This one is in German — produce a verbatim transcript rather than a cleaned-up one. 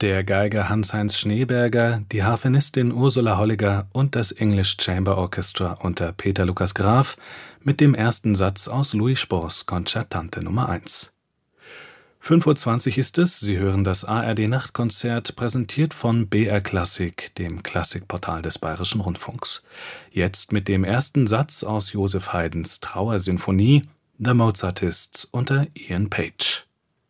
Der Geiger Hans-Heinz Schneeberger, die Harfenistin Ursula Holliger und das English Chamber Orchestra unter Peter Lukas Graf mit dem ersten Satz aus Louis Spohrs Concertante Nummer eins. fünf Uhr zwanzig ist es, Sie hören das A R D-Nachtkonzert, präsentiert von B R Klassik, dem Klassikportal des Bayerischen Rundfunks. Jetzt mit dem ersten Satz aus Joseph Haydns Trauersinfonie, The Mozartists unter Ian Page.